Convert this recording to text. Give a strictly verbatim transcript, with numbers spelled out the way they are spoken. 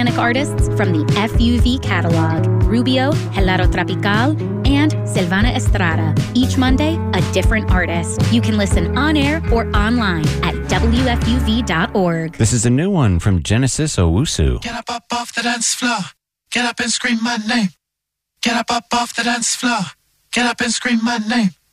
Hispanic artists from the F U V catalog, Rubio, Helado Tropical, and Silvana Estrada. Each Monday, a different artist. You can listen on air or online at W F U V dot org. This is a new one from Genesis Owusu. Get up, up off the dance floor. Get up and scream my name. Get up, up off the dance floor. Get up and scream my name.